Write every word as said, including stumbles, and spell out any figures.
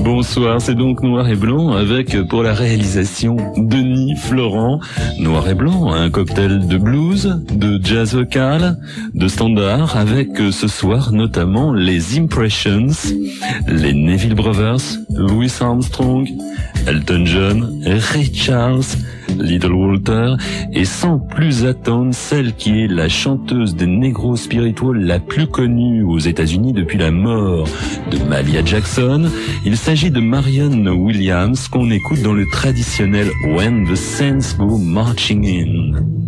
Bonsoir, c'est donc Noir et Blanc avec, pour la réalisation, Denis Florent. Noir et Blanc, un cocktail de blues, de jazz vocal, de standard, avec ce soir notamment les Impressions, les Neville Brothers, Louis Armstrong, Elton John, Ray Charles, Little Walter, et sans plus attendre, celle qui est la chanteuse des Negro Spiritual la plus connue aux États-Unis depuis la mort de Mahalia Jackson. Il s'agit de Marianne Williams qu'on écoute dans le traditionnel When the Saints Go Marching In.